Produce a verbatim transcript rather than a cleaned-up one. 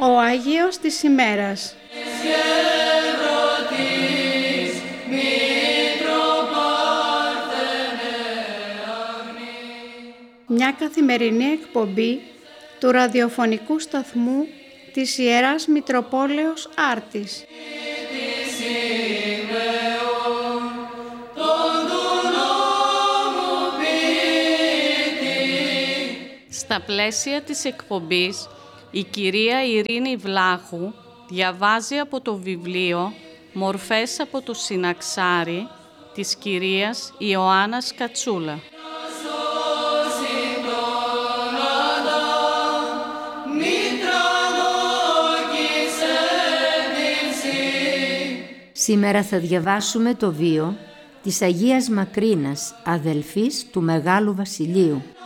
Ο Άγιος της ημέρας. Μια καθημερινή εκπομπή του ραδιοφωνικού σταθμού της Ιεράς Μητροπόλεως Άρτης. Στα πλαίσια της εκπομπής, η κυρία Ειρήνη Βλάχου διαβάζει από το βιβλίο «Μορφές από το Συναξάρι» της κυρίας Ιωάννας Κατσούλα. Σήμερα θα διαβάσουμε το βίο της Αγίας Μακρίνας, αδελφής του Μεγάλου Βασιλείου.